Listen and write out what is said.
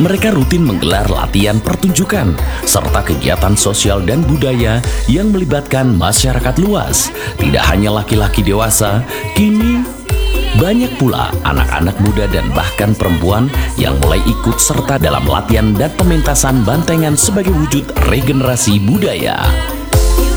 Mereka rutin menggelar latihan pertunjukan serta kegiatan sosial dan budaya yang melibatkan masyarakat luas. Tidak hanya laki-laki dewasa, kini banyak pula anak-anak muda dan bahkan perempuan yang mulai ikut serta dalam latihan dan pementasan bantengan sebagai wujud regenerasi budaya.